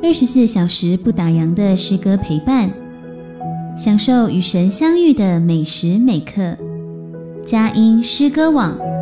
24小时不打烊的诗歌陪伴，享受与神相遇的每时每刻。佳音诗歌网